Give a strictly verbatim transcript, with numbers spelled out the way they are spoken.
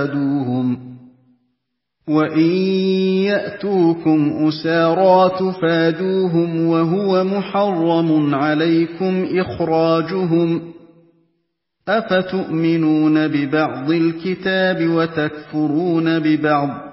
تفادوهم وَإِن يَأْتُوكُمْ أُسَارَىٰ تُفَادُوهُمْ وَهُوَ مُحَرَّمٌ عَلَيْكُمْ إِخْرَاجُهُمْ ۚ أَفَتُؤْمِنُونَ بِبَعْضِ الْكِتَابِ وَتَكْفُرُونَ بِبَعْضٍ ۚ